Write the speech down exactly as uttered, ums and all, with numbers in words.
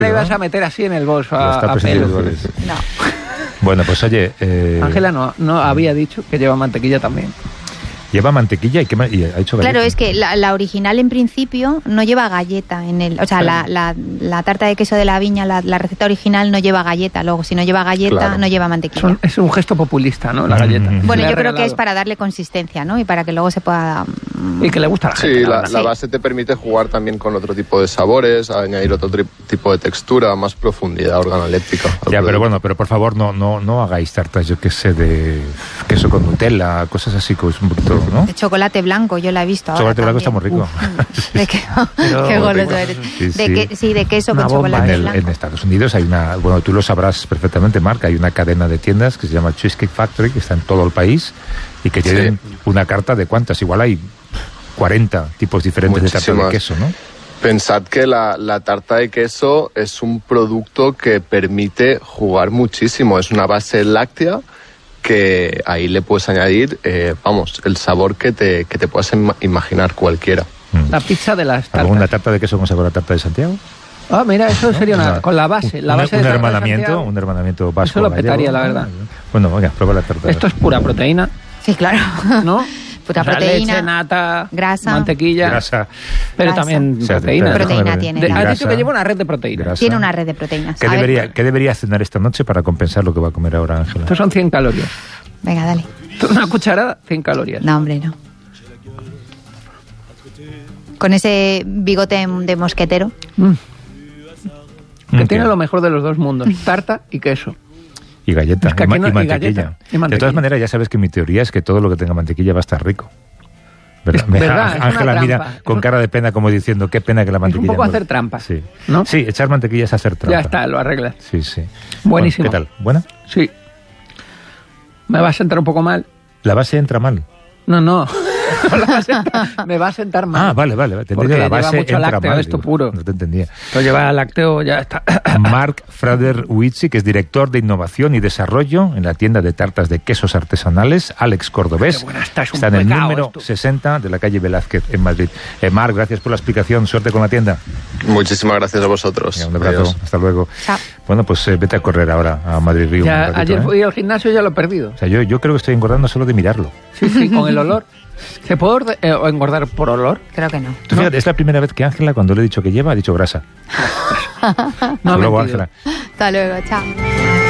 Te ibas a meter así en el bolso a, a pelo. No. Bueno, pues oye... Eh... Ángela no, no había dicho que lleva mantequilla también. Lleva mantequilla y, ¿qué más? Y ha hecho galleta. Claro, es que la, la original en principio no lleva galleta en el, o sea, la, la, la tarta de queso de la viña, la, la receta original no lleva galleta. Luego, si no lleva galleta, claro, no lleva mantequilla. Son, es un gesto populista, ¿no? La galleta. Mm-hmm. Bueno, yo creo regalado. que es para darle consistencia, ¿no? Y para que luego se pueda... Y que le gusta a la gente. Sí, la, la, la base te permite jugar también con otro tipo de sabores, añadir otro tri- tipo de textura, más profundidad organoléptica. Ya, producto. Pero bueno, pero por favor no no no hagáis tartas, yo qué sé, de queso con Nutella, cosas así, que es un poquito, ¿no? De chocolate blanco, yo la he visto ahora. Chocolate blanco está muy rico. Uf, de que, qué goloso eres. Sí, de sí. Que, sí, de queso una con bomba. Chocolate en el, blanco. En Estados Unidos hay una, bueno, tú lo sabrás perfectamente, Marc, hay una cadena de tiendas que se llama Cheesecake Factory, que está en todo el país, y que tienen sí. una carta de cuántas, igual hay cuarenta tipos diferentes Muchísimas. de tarta de queso, ¿no? Pensad que la, la tarta de queso es un producto que permite jugar muchísimo. Es una base láctea que ahí le puedes añadir, eh, vamos, el sabor que te, que te puedas im- imaginar cualquiera. Mm. La pizza de las tartas. ¿Alguna tarta de queso con sabor a tarta de Santiago? Ah, mira, eso ¿no? sería una, una, con la base. La un, base un, de hermanamiento, un hermanamiento vasco. Eso lo petaría, gallego. La verdad. Bueno, venga, prueba la tarta. Esto es pura proteína. Sí, claro. ¿No? Pura o sea, proteína, leche, nata, grasa, mantequilla, grasa, pero grasa. también o sea, proteína. Proteína tiene. De, Claro. Has dicho que lleva una red de proteínas. Grasa. Tiene una red de proteínas. ¿Qué debería, ¿Qué debería cenar esta noche para compensar lo que va a comer ahora Ángela? Estos son cien calorías. Venga, dale. Una cucharada, cien calorías. No, hombre, no. Con ese bigote de mosquetero. Mm. Que ¿Qué? tiene lo mejor de los dos mundos, tarta y queso. Y galleta, es que y, ma- no, y, y, mantequilla. galleta, y mantequilla. De todas maneras, ya sabes que mi teoría es que todo lo que tenga mantequilla va a estar rico. ¿Verdad? Es verdad, es Ángela una mira trampa. con cara de pena como diciendo, qué pena que la mantequilla... Es un poco no... hacer trampa, sí. ¿no? Sí, echar mantequilla es hacer trampa. Ya está, lo arreglas. Sí, sí. Buenísimo. Bueno, ¿qué tal? ¿Buena? Sí. Me va a sentar un poco mal. La base entra mal. No, no. La va a sentar, me va a sentar mal. Ah, vale, vale. Te porque la base lleva mucho entra lácteo, mal. esto Digo, puro. No te entendía. Lo lleva lácteo, ya está. Marc Frader-Witzy, que es director de innovación y desarrollo en la tienda de tartas de quesos artesanales, Alex Cordobés. Qué buena está, es un está en el pecado número esto. sesenta de la calle Velázquez, en Madrid. Eh, Marc, gracias por la explicación. Suerte con la tienda. Muchísimas gracias a vosotros. Venga, un abrazo. Adiós. Hasta luego. Chao. Bueno, pues eh, vete a correr ahora a Madrid Río. Ya, un ratito, ayer ¿eh? fui al gimnasio y ya lo he perdido. O sea, yo, yo creo que estoy engordando solo de mirarlo. Sí, sí, con el olor. ¿Se puede orde- eh, engordar por olor? Creo que no. Tú fíjate, es la primera vez que Ángela, cuando le he dicho que lleva, ha dicho grasa. No, Hasta luego, mentido. Ángela. Hasta luego, chao.